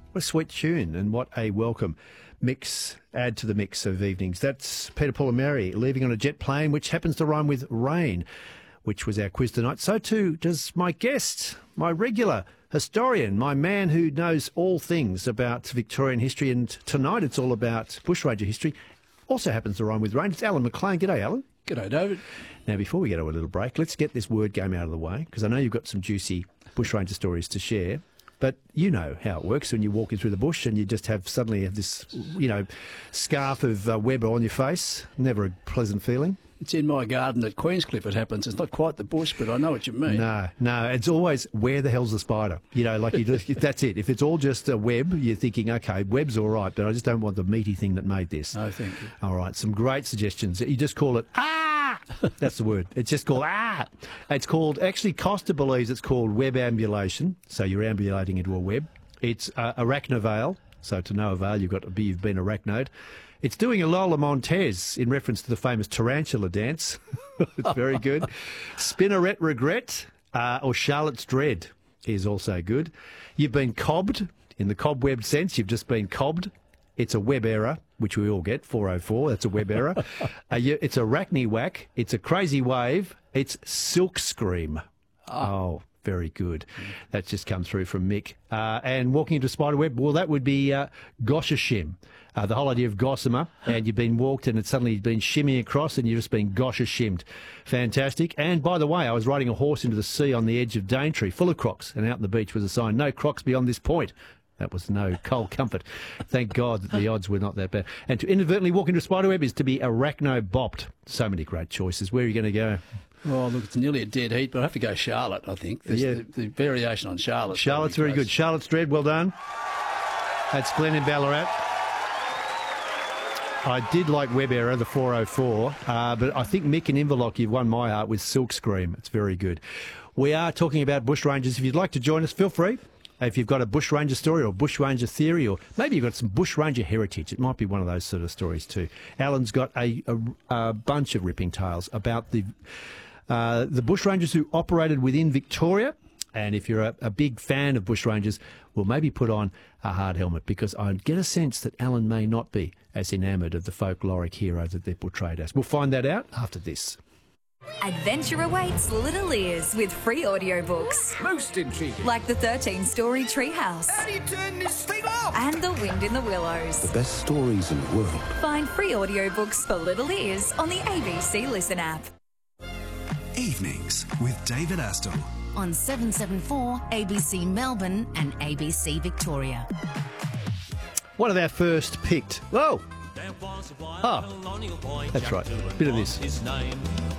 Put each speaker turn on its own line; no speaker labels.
What a sweet tune and what a welcome add to the mix of evenings. That's Peter, Paul and Mary leaving on a jet plane, which happens to rhyme with rain, which was our quiz tonight. So too does my guest, my regular historian, my man who knows all things about Victorian history, and tonight it's all about bushranger history. Also happens to rhyme with rain. It's Alan McLean. G'day, Alan.
G'day, David.
Now, before we get to a little break, let's get this word game out of the way, because I know you've got some juicy bushranger stories to share. But you know how it works when you're walking through the bush and you just suddenly have this, scarf of web on your face. Never a pleasant feeling.
It's in my garden at Queenscliff it happens. It's not quite the bush, but I know what you mean.
No, it's always, where the hell's the spider? That's it. If it's all just a web, you're thinking, okay, web's all right, but I just don't want the meaty thing that made this.
No, thank you.
All right, some great suggestions. You just call it, that's the word. It's just called, It's called, actually, Costa believes it's called web ambulation, so you're ambulating into a web. It's arachnovale, so to no avail, you've been arachnoed. It's doing a Lola Montez in reference to the famous tarantula dance. It's very good. Spinneret regret or Charlotte's dread is also good. You've been cobbed in the cobweb sense. You've just been cobbed. It's a web error, which we all get, 404. That's a web error. It's a arachne whack. It's a crazy wave. It's silk scream. Oh, very good. That's just come through from Mick. And walking into spiderweb, well, that would be goshashim. The whole idea of gossamer, and you've been walked and it's suddenly been shimmying across and you've just been goshashimmed. Fantastic. And by the way, I was riding a horse into the sea on the edge of Daintree, full of crocs, and out on the beach was a sign, no crocs beyond this point. That was no cold comfort. Thank God that the odds were not that bad. And to inadvertently walk into a spiderweb is to be arachno-bopped. So many great choices. Where are you going to go?
Oh, look, it's nearly a dead heat, but I have to go Charlotte, I think. The variation on Charlotte.
Charlotte's very good. Charlotte's dread, well done. That's Glenn in Ballarat. I did like web error, the 404, but I think Mick and Inverloch, you've won my heart with silk scream. It's very good. We are talking about bushrangers. If you'd like to join us, feel free. If you've got a bushranger story or bushranger theory, or maybe you've got some bushranger heritage, it might be one of those sort of stories too. Alan's got a bunch of ripping tales about the bushrangers who operated within Victoria. And if you're a big fan of bushrangers, we'll maybe put on a hard helmet, because I get a sense that Alan may not be as enamoured of the folkloric hero that they're portrayed as. We'll find that out after this.
Adventure awaits Little Ears with free audiobooks.
Most intriguing.
Like the 13-story Treehouse.
How do you turn this thing off?
And The Wind in the Willows.
The best stories in the world.
Find free audiobooks for Little Ears on the ABC Listen app.
Evenings with David Astle.
On 774 ABC Melbourne and ABC Victoria.
One of our first picked. Whoa! That's right. Bit of this.